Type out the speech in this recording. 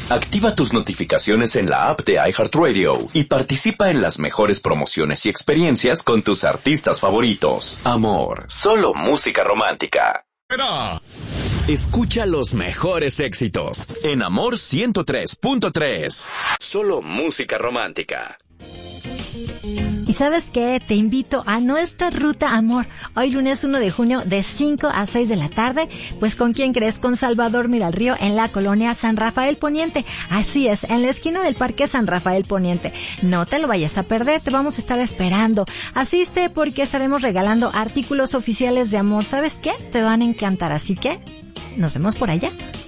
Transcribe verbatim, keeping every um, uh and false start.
Activa tus notificaciones en la app de iHeartRadio y participa en las mejores promociones y experiencias con tus artistas favoritos. Amor, solo música romántica. Espera. Escucha los mejores éxitos en Amor ciento tres punto tres. Solo música romántica. ¿Y sabes qué? Te invito a nuestra Ruta Amor. Hoy lunes uno de junio de cinco a seis de la tarde. Pues ¿con quién crees? Con Salvador Miralrío en la colonia San Rafael Poniente. Así es, en la esquina del Parque San Rafael Poniente. No te lo vayas a perder, te vamos a estar esperando. Asiste porque estaremos regalando artículos oficiales de Amor. ¿Sabes qué? Te van a encantar, así que nos vemos por allá.